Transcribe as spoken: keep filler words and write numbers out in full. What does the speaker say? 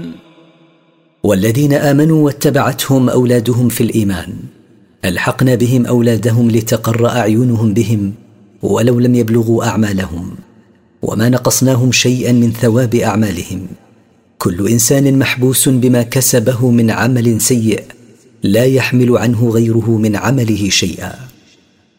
والذين آمنوا واتبعتهم أولادهم في الإيمان ألحقنا بهم أولادهم لتقر أعينهم بهم ولو لم يبلغوا أعمالهم، وما نقصناهم شيئا من ثواب أعمالهم. كل إنسان محبوس بما كسبه من عمل سيء لا يحمل عنه غيره من عمله شيئا.